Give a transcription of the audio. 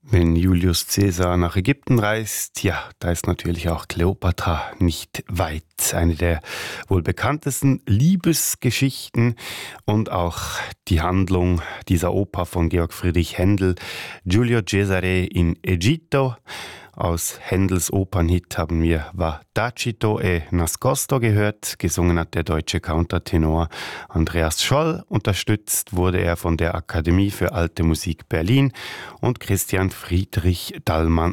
Wenn Julius Caesar nach Ägypten reist, ja, da ist natürlich auch Kleopatra nicht weit. Eine der wohl bekanntesten Liebesgeschichten und auch die Handlung dieser Oper von Georg Friedrich Händel, Giulio Cesare in Egitto. Aus Händels Opernhit haben wir Va tacito e nascosto gehört. Gesungen hat der deutsche Countertenor Andreas Scholl. Unterstützt wurde er von der Akademie für Alte Musik Berlin und Christian Friedrich Dallmann